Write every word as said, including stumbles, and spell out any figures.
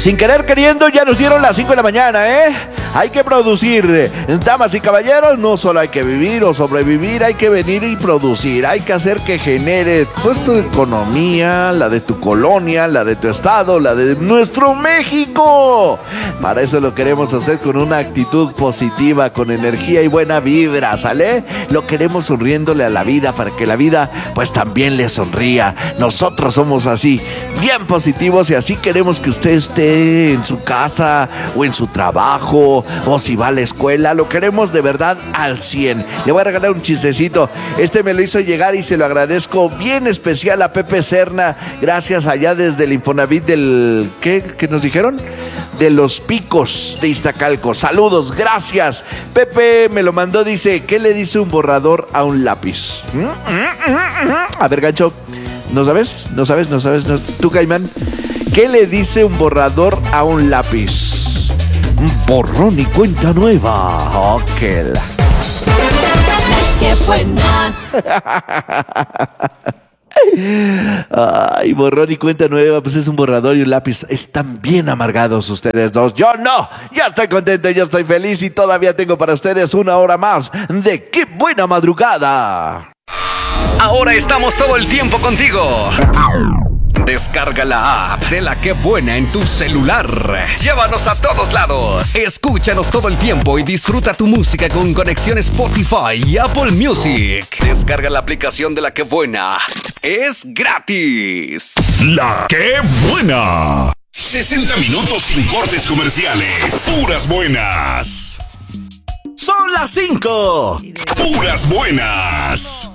Sin querer queriendo ya nos dieron las cinco de la mañana, ¿eh? Hay que producir. Damas y caballeros, no solo hay que vivir o sobrevivir, hay que venir y producir. Hay que hacer que genere pues tu economía, la de tu colonia, la de tu estado, la de nuestro México. Para eso lo queremos a usted con una actitud positiva, con energía y buena vibra, ¿sale? Lo queremos sonriéndole a la vida para que la vida pues también le sonría. Nosotros somos así, bien positivos, y así queremos que usted esté en su casa o en su trabajo o si va a la escuela. Lo queremos de verdad al cien. Le voy a regalar un chistecito. Este me lo hizo llegar y se lo agradezco bien especial a Pepe Serna. Gracias allá desde el Infonavit del... ¿Qué? ¿Qué nos dijeron? De Los Picos de Iztacalco. Saludos, gracias. Pepe me lo mandó, dice, ¿qué le dice un borrador a un lápiz? A ver, Gancho, ¿no sabes? ¿No sabes? ¿No sabes? ¿No? ¿Tú, Caimán? ¿Qué le dice un borrador a un lápiz? Borrón y cuenta nueva. Oh, qué la... ¡Qué buena! Ay, borrón y cuenta nueva, pues es un borrador y un lápiz. Están bien amargados ustedes dos. Yo no, ya estoy contento, ya estoy feliz y todavía tengo para ustedes una hora más de Qué Buena Madrugada. Ahora estamos todo el tiempo contigo. Descarga la app de La Qué Buena en tu celular. Llévanos a todos lados. Escúchanos todo el tiempo y disfruta tu música con conexión Spotify y Apple Music. Descarga la aplicación de La Qué Buena. Es gratis. La Qué Buena. sesenta minutos sin cortes comerciales. Puras buenas. Son las cinco. Puras buenas.